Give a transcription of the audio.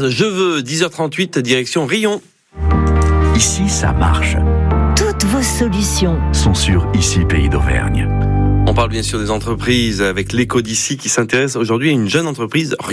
phrase je veux, 10h38, direction Rion. Ici, ça marche. Toutes vos solutions Sont sur Ici, Pays d'Auvergne. On parle bien sûr des entreprises avec l'écho d'ici qui s'intéresse aujourd'hui à une jeune entreprise